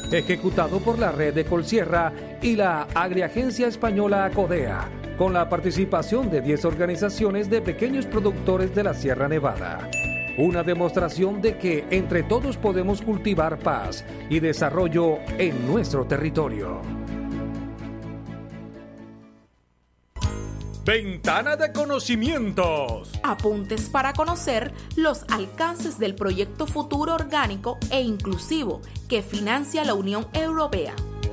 ejecutado por la red de Colsierra y la Agriagencia Española Acodea, con la participación de 10 organizaciones de pequeños productores de la Sierra Nevada. Una demostración de que entre todos podemos cultivar paz y desarrollo en nuestro territorio. Ventana de conocimientos. Apuntes para conocer los alcances del proyecto Futuro Orgánico e Inclusivo que financia la Unión Europea.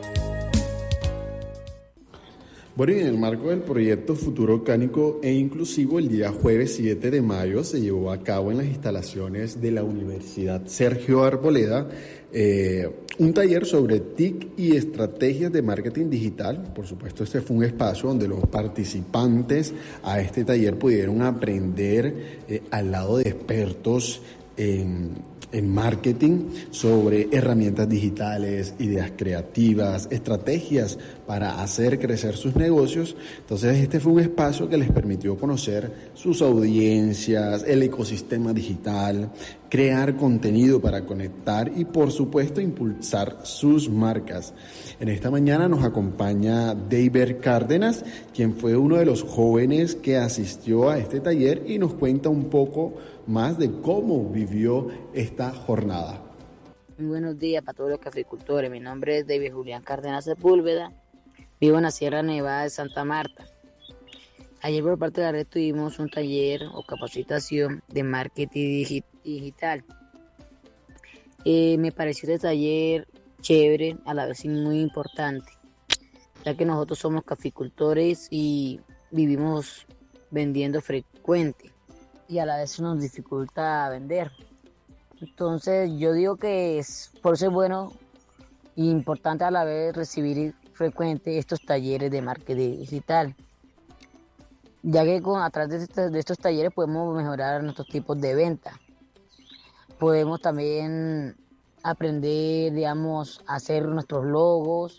Bueno, y en el marco del proyecto Futuro Orgánico e Inclusivo, el día jueves 7 de mayo se llevó a cabo en las instalaciones de la Universidad Sergio Arboleda un taller sobre TIC y estrategias de marketing digital. Por supuesto, este fue un espacio donde los participantes a este taller pudieron aprender al lado de expertos en marketing sobre herramientas digitales, ideas creativas, estrategias para hacer crecer sus negocios. Entonces, este fue un espacio que les permitió conocer sus audiencias, el ecosistema digital, crear contenido para conectar y, por supuesto, impulsar sus marcas. En esta mañana nos acompaña David Cárdenas, quien fue uno de los jóvenes que asistió a este taller y nos cuenta un poco más de cómo vivió esta jornada. Muy buenos días para todos los caficultores. Mi nombre es David Julián Cárdenas Sepúlveda. Vivo en la Sierra Nevada de Santa Marta. Ayer por parte de la red tuvimos un taller o capacitación de marketing digital. Me pareció este taller chévere, a la vez muy importante, ya que nosotros somos caficultores y vivimos vendiendo frecuente y a la vez nos dificulta vender. Entonces yo digo que es por ser bueno e importante a la vez recibir frecuente estos talleres de marketing digital, ya que a través de estos talleres podemos mejorar nuestros tipos de venta. Podemos también aprender, digamos, a hacer nuestros logos.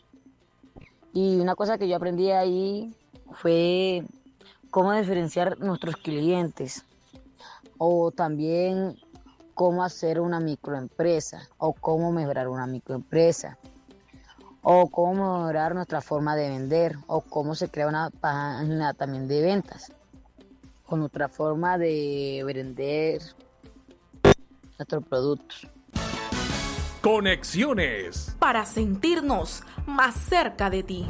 Y una cosa que yo aprendí ahí fue cómo diferenciar nuestros clientes, o también cómo hacer una microempresa, o cómo mejorar una microempresa, o cómo mejorar nuestra forma de vender, o cómo se crea una página también de ventas, o nuestra forma de vender nuestros productos. Conexiones para sentirnos más cerca de ti.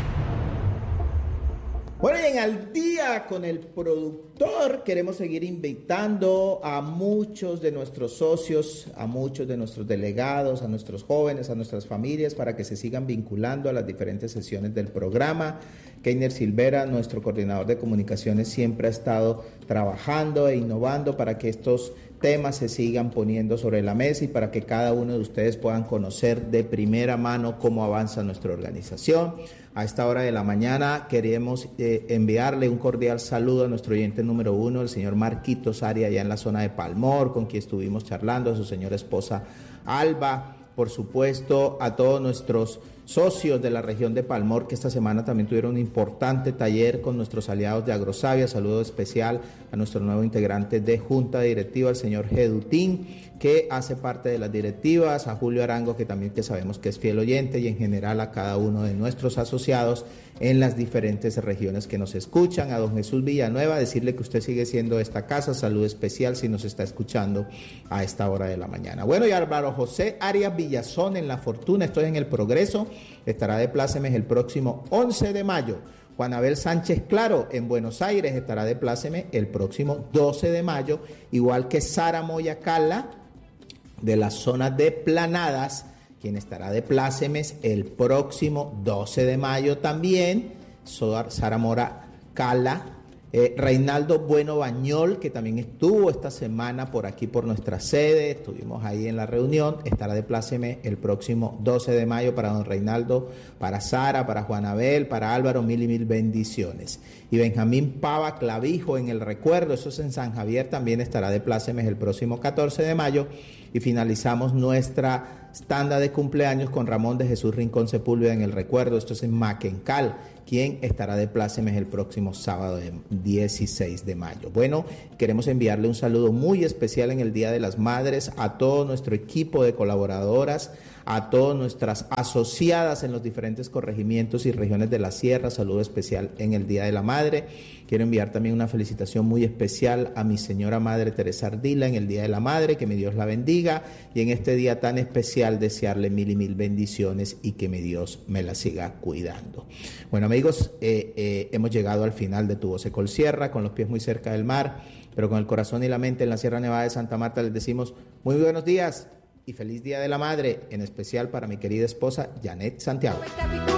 Bueno, y en Al Día con el Productor queremos seguir invitando a muchos de nuestros socios, a muchos de nuestros delegados, a nuestros jóvenes, a nuestras familias, para que se sigan vinculando a las diferentes sesiones del programa. Keiner Silvera, nuestro coordinador de comunicaciones, siempre ha estado trabajando e innovando para que estos temas se sigan poniendo sobre la mesa y para que cada uno de ustedes puedan conocer de primera mano cómo avanza nuestra organización. A esta hora de la mañana queremos enviarle un cordial saludo a nuestro oyente número 1, el señor Marquitos Aria, allá en la zona de Palmor, con quien estuvimos charlando, a su señora esposa Alba, por supuesto a todos nuestros socios de la región de Palmor, que esta semana también tuvieron un importante taller con nuestros aliados de Agrosavia. Saludo especial a nuestro nuevo integrante de Junta Directiva, el señor Gedutín, que hace parte de las directivas, a Julio Arango, que también que sabemos que es fiel oyente, y en general a cada uno de nuestros asociados en las diferentes regiones que nos escuchan. A don Jesús Villanueva, decirle que usted sigue siendo de esta casa. Saludo especial si nos está escuchando a esta hora de la mañana. Bueno, y Álvaro José Arias Villazón en La Fortuna, estoy en El Progreso, estará de plácemes el próximo 11 de mayo. Juan Abel Sánchez Claro en Buenos Aires estará de pláceme el próximo 12 de mayo, igual que Sara Moya Cala de la zona de Planadas, quien estará de plácemes el próximo 12 de mayo también. Sara Mora Cala. Reinaldo Bueno Bañol, que también estuvo esta semana por aquí por nuestra sede, estuvimos ahí en la reunión, estará de pláceme el próximo 12 de mayo para don Reinaldo, para Sara, para Juan Abel, para Álvaro, mil y mil bendiciones. Y Benjamín Pava Clavijo en El Recuerdo, eso es en San Javier, también estará de plácemes el próximo 14 de mayo. Y finalizamos nuestra tanda de cumpleaños con Ramón de Jesús Rincón Sepúlveda en El Recuerdo, esto es en Maquencal, quien estará de plácemes el próximo sábado 16 de mayo. Bueno, queremos enviarle un saludo muy especial en el Día de las Madres a todo nuestro equipo de colaboradoras, a todas nuestras asociadas en los diferentes corregimientos y regiones de la Sierra, saludo especial en el Día de la Madre. Quiero enviar también una felicitación muy especial a mi señora madre Teresa Ardila en el Día de la Madre, que mi Dios la bendiga, y en este día tan especial desearle mil y mil bendiciones y que mi Dios me la siga cuidando. Bueno, amigos, hemos llegado al final de Tu Voz Ecolsierra, con los pies muy cerca del mar, pero con el corazón y la mente en la Sierra Nevada de Santa Marta. Les decimos muy buenos días y feliz Día de la Madre, en especial para mi querida esposa Janet Santiago.